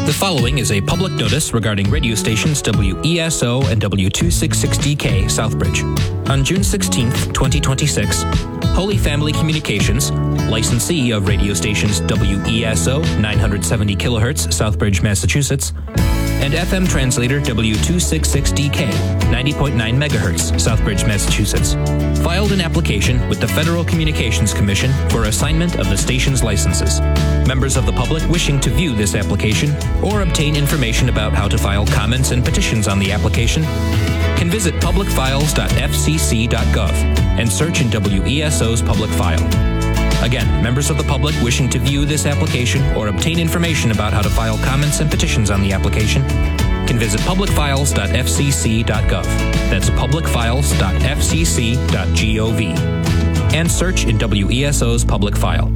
The following is a public notice regarding radio stations WESO and W266DK Southbridge. On June 16th, 2026, Holy Family Communications, licensee of radio stations WESO 970 kHz Southbridge, Massachusetts, and FM translator W266DK 90.9 MHz Southbridge, Massachusetts, filed an application with the Federal Communications Commission for assignment of the station's licenses. Members of the public wishing to view this application or obtain information about how to file comments and petitions on the application can visit publicfiles.fcc.gov and search in WESO's public file. Again, members of the public wishing to view this application or obtain information about how to file comments and petitions on the application can visit publicfiles.fcc.gov. That's publicfiles.fcc.gov. And search in WESO's public file.